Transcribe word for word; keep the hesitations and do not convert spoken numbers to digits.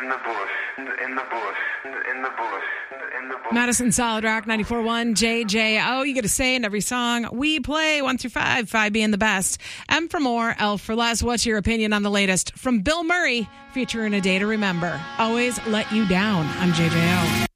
in the bush, in the, in the bush, in the bush, in the bush. Madison Solid Rock ninety-four point one J J O. You get a say in every song we play, one through five, five being the best. M for more, L for less. What's your opinion on the latest from Bill Murray featuring A Day to Remember? Always Let You Down. I'm J J O.